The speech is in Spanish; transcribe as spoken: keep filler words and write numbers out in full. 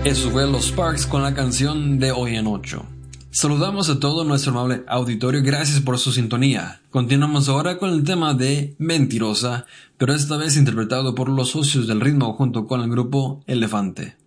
Eso fue Los Sparks con la canción de Hoy en Ocho. Saludamos a todo nuestro amable auditorio, gracias por su sintonía. Continuamos ahora con el tema de Mentirosa, pero esta vez interpretado por Los Socios del Ritmo junto con el grupo Elefante.